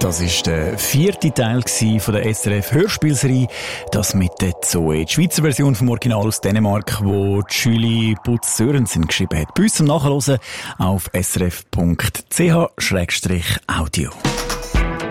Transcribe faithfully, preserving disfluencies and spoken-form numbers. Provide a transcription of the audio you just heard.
Das war der vierte Teil von der S R F-Hörspielserie, das mit der Zoe. Die Schweizer Version vom Original aus Dänemark, wo Julie Butz-Sörensen geschrieben hat. Bei uns zum Nachhören auf srf punkt c h slash audio.